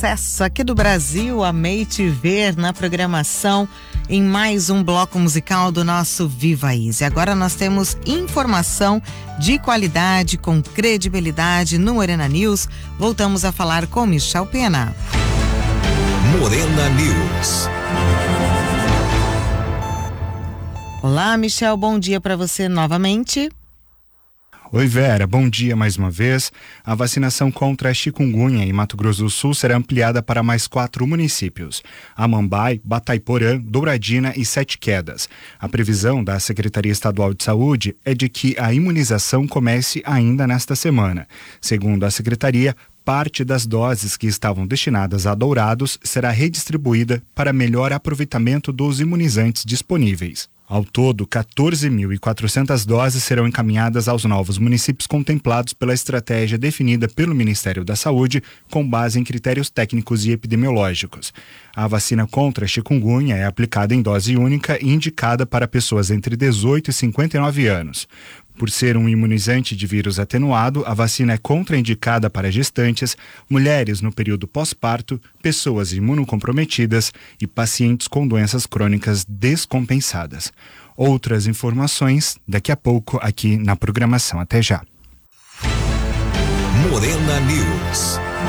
Sucesso aqui do Brasil, amei te ver na programação em mais um bloco musical do nosso Viva Easy. Agora nós temos informação de qualidade, com credibilidade no Morena News. Voltamos a falar com Michel Pena. Morena News. Olá, Michel, bom dia para você novamente. Oi, Vera, bom dia mais uma vez. A vacinação contra a chikungunya em Mato Grosso do Sul será ampliada para mais 4 municípios: Amambai, Batayporã, Douradina e Sete Quedas. A previsão da Secretaria Estadual de Saúde é de que a imunização comece ainda nesta semana. Segundo a Secretaria, parte das doses que estavam destinadas a Dourados será redistribuída para melhor aproveitamento dos imunizantes disponíveis. Ao todo, 14.400 doses serão encaminhadas aos novos municípios contemplados pela estratégia definida pelo Ministério da Saúde com base em critérios técnicos e epidemiológicos. A vacina contra a chikungunya é aplicada em dose única e indicada para pessoas entre 18 e 59 anos. Por ser um imunizante de vírus atenuado, a vacina é contraindicada para gestantes, mulheres no período pós-parto, pessoas imunocomprometidas e pacientes com doenças crônicas descompensadas. Outras informações daqui a pouco aqui na programação. Até já. Morena News.